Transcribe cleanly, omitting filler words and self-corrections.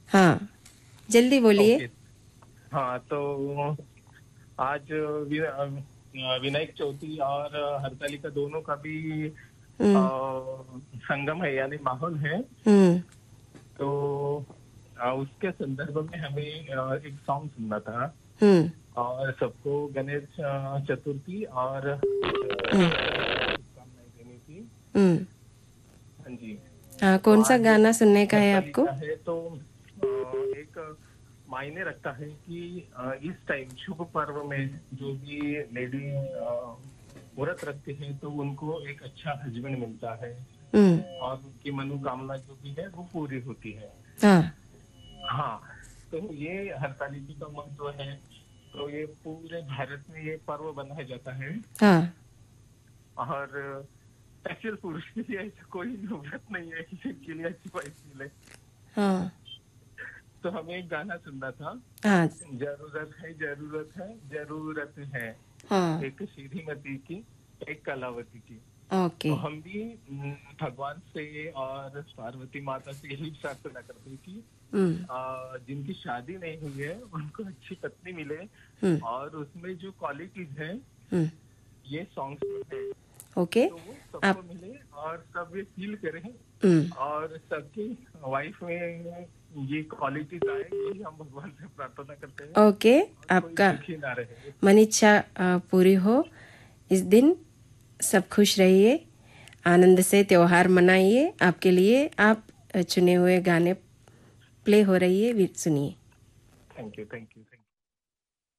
हाँ, जल्दी बोलिए। ओके। हाँ, तो आज विनायक चौथी और हरतालिका दोनों का भी हम्म। संगम है, यानी माहौल है। हम्म। तो उसके संदर्भ में हमें एक सॉन्ग सुनना था हम्म। और सबको गणेश चतुर्थी और हम्म। शुभकामनाएं देनी थी। हम्म। हाँ जी। हाँ, तो कौन सा आज गाना सुनने का है आपको? हरतालिका है, तो एक मायने रखता है कि इस टाइम शुभ पर्व में जो भी लेडी व्रत रखते हैं तो उनको एक अच्छा हस्बैंड मिलता है हम्म। और उनकी मनोकामना जो भी है वो पूरी होती है। हाँ। हाँ, तो ये हरतालिका का महत्व है। तो ये पूरे भारत में ये पर्व मनाया जाता है। हाँ। और एक्चुअल पुरुष के लिए ऐसा कोई व्रत नहीं है कि जिनके लिए अच्छी वाइफ मिले। हाँ। तो हमें एक गाना सुनना था। हाँ। जरूरत है, जरूरत है, जरूरत है, हाँ। एक श्रीमती की, एक कलावती की। ओके। तो हम भी भगवान से और पार्वती माता से यही प्रार्थना करते हैं कि हम्म। जिनकी शादी नहीं हुई है उनको अच्छी पत्नी मिले। हम्म। और उसमें जो क्वालिटीज है हम्म। ये सॉन्ग्स में है, ओके। तो वो आप। सबको मिले और सब ये फील करें हम्म। और सबकी वाइफ में ये क्वालिटीज आए, यही हम भगवान से प्रार्थना करते हैं। ओके। और कोई आपका दुखी ना रहे। मन इच्छा पूरी हो इस दिन। सब खुश रहिए, आनंद से त्योहार मनाइए। आपके लिए आप चुने हुए गाने प्ले हो रही है, सुनिए। Thank you, thank you.